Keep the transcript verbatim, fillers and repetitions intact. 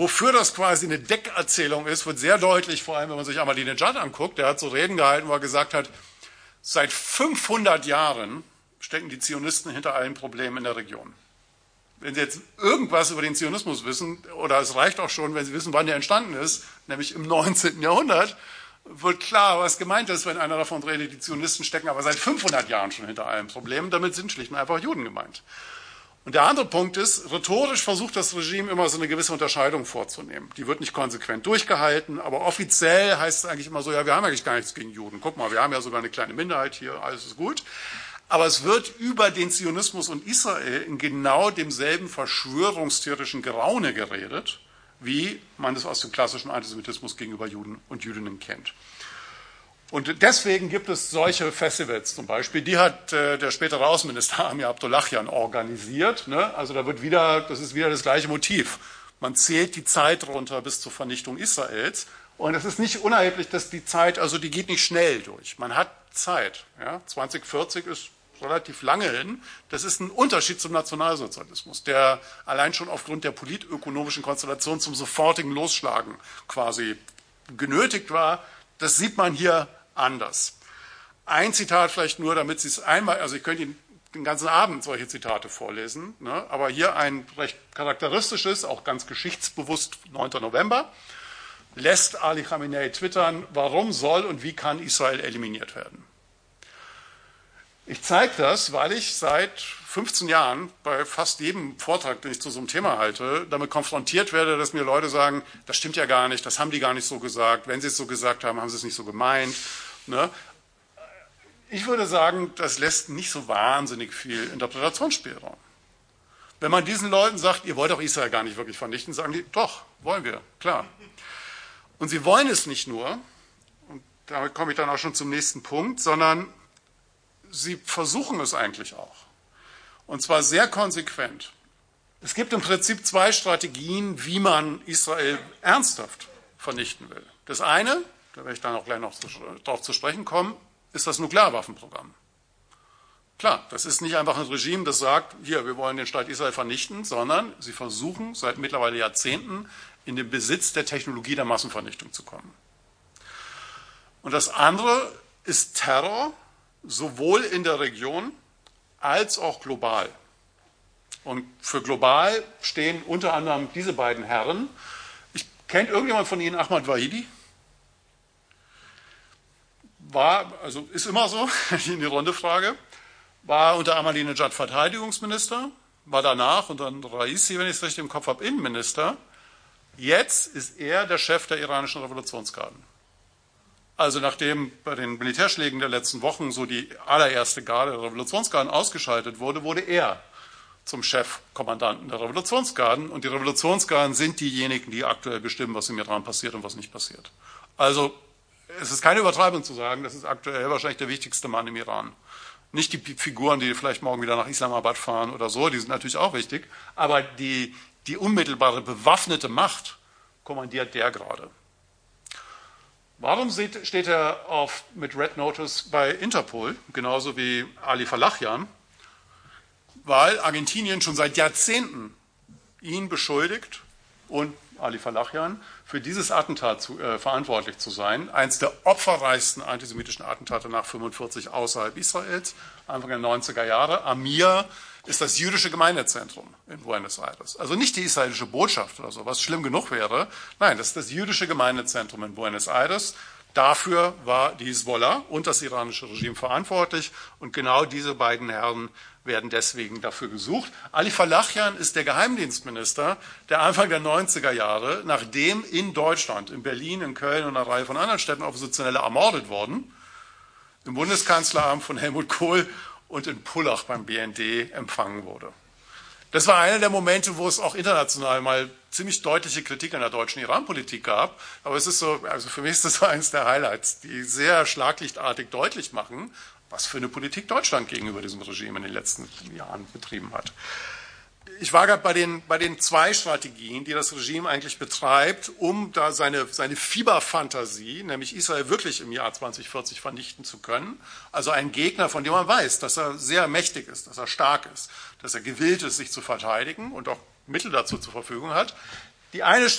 wofür das quasi eine Deckerzählung ist, wird sehr deutlich, vor allem wenn man sich Ahmadinejad anguckt. Der hat so Reden gehalten, wo er gesagt hat, seit fünfhundert Jahren stecken die Zionisten hinter allen Problemen in der Region. Wenn Sie jetzt irgendwas über den Zionismus wissen, oder es reicht auch schon, wenn Sie wissen, wann der entstanden ist, nämlich im neunzehnten Jahrhundert, wird klar, was gemeint ist, wenn einer davon redet, die Zionisten stecken aber seit fünfhundert Jahren schon hinter allen Problemen. Damit sind schlicht und einfach Juden gemeint. Und der andere Punkt ist, rhetorisch versucht das Regime immer so eine gewisse Unterscheidung vorzunehmen. Die wird nicht konsequent durchgehalten, aber offiziell heißt es eigentlich immer so, ja, wir haben eigentlich gar nichts gegen Juden. Guck mal, wir haben ja sogar eine kleine Minderheit hier, alles ist gut. Aber es wird über den Zionismus und Israel in genau demselben verschwörungstheoretischen Geraune geredet, wie man es aus dem klassischen Antisemitismus gegenüber Juden und Jüdinnen kennt. Und deswegen gibt es solche Festivals zum Beispiel, die hat äh, der spätere Außenminister Amir Abdollahian organisiert. Ne? Also da wird wieder, das ist wieder das gleiche Motiv. Man zählt die Zeit runter bis zur Vernichtung Israels. Und es ist nicht unerheblich, dass die Zeit, also die geht nicht schnell durch. Man hat Zeit. Ja? zwanzig vierzig ist relativ lange hin. Das ist ein Unterschied zum Nationalsozialismus, der allein schon aufgrund der politökonomischen Konstellation zum sofortigen Losschlagen quasi genötigt war. Das sieht man hier anders. Ein Zitat vielleicht nur, damit Sie es einmal, also ich könnte Ihnen den ganzen Abend solche Zitate vorlesen, ne, aber hier ein recht charakteristisches, auch ganz geschichtsbewusst, neunter November, lässt Ali Khamenei twittern, warum soll und wie kann Israel eliminiert werden? Ich zeige das, weil ich seit fünfzehn Jahren bei fast jedem Vortrag, den ich zu so einem Thema halte, damit konfrontiert werde, dass mir Leute sagen, das stimmt ja gar nicht, das haben die gar nicht so gesagt. Wenn sie es so gesagt haben, haben sie es nicht so gemeint. Ne? Ich würde sagen, das lässt nicht so wahnsinnig viel Interpretationsspielraum. Wenn man diesen Leuten sagt, ihr wollt doch Israel gar nicht wirklich vernichten, sagen die, doch, wollen wir, klar. Und sie wollen es nicht nur, und damit komme ich dann auch schon zum nächsten Punkt, sondern sie versuchen es eigentlich auch. Und zwar sehr konsequent. Es gibt im Prinzip zwei Strategien, wie man Israel ernsthaft vernichten will. Das eine, da werde ich dann auch gleich noch darauf zu sprechen kommen, ist das Nuklearwaffenprogramm. Klar, das ist nicht einfach ein Regime, das sagt, hier, wir wollen den Staat Israel vernichten, sondern sie versuchen seit mittlerweile Jahrzehnten in den Besitz der Technologie der Massenvernichtung zu kommen. Und das andere ist Terror, sowohl in der Region als auch global. Und für global stehen unter anderem diese beiden Herren. Ich, kennt irgendjemand von Ihnen Ahmad Vahidi? War, also ist immer so, wenn ich in die Runde frage, war unter Ahmadinejad Verteidigungsminister, war danach unter Raisi, wenn ich es richtig im Kopf habe, Innenminister. Jetzt ist er der Chef der iranischen Revolutionsgarden. Also nachdem bei den Militärschlägen der letzten Wochen so die allererste Garde der Revolutionsgarden ausgeschaltet wurde, wurde er zum Chefkommandanten der Revolutionsgarden. Und die Revolutionsgarden sind diejenigen, die aktuell bestimmen, was im Iran passiert und was nicht passiert. Also es ist keine Übertreibung zu sagen, das ist aktuell wahrscheinlich der wichtigste Mann im Iran. Nicht die Figuren, die vielleicht morgen wieder nach Islamabad fahren oder so, die sind natürlich auch wichtig, aber die, die unmittelbare bewaffnete Macht kommandiert der gerade. Warum steht er auf, mit Red Notice bei Interpol, genauso wie Ali Falachian? Weil Argentinien schon seit Jahrzehnten ihn beschuldigt und Ali Falachian für dieses Attentat zu, äh, verantwortlich zu sein. Eins der opferreichsten antisemitischen Attentate nach fünfundvierzig außerhalb Israels, Anfang der neunziger Jahre. Amir ist das jüdische Gemeindezentrum in Buenos Aires. Also nicht die israelische Botschaft oder so, was schlimm genug wäre. Nein, das ist das jüdische Gemeindezentrum in Buenos Aires. Dafür war die Hisbollah und das iranische Regime verantwortlich. Und genau diese beiden Herren werden deswegen dafür gesucht. Ali Falachian ist der Geheimdienstminister, der Anfang der neunziger Jahre, nachdem in Deutschland, in Berlin, in Köln und einer Reihe von anderen Städten Oppositionelle ermordet wurden, im Bundeskanzleramt von Helmut Kohl und in Pullach beim B N D empfangen wurde. Das war einer der Momente, wo es auch international mal ziemlich deutliche Kritik an der deutschen Iran-Politik gab. Aber es ist so, also für mich ist das so eines der Highlights, die sehr schlaglichtartig deutlich machen, was für eine Politik Deutschland gegenüber diesem Regime in den letzten Jahren betrieben hat. Ich war gerade bei den, bei den zwei Strategien, die das Regime eigentlich betreibt, um da seine, seine Fieberfantasie, nämlich Israel wirklich im Jahr zwanzig vierzig vernichten zu können. Also ein Gegner, von dem man weiß, dass er sehr mächtig ist, dass er stark ist, dass er gewillt ist, sich zu verteidigen und auch Mittel dazu zur Verfügung hat. Die eine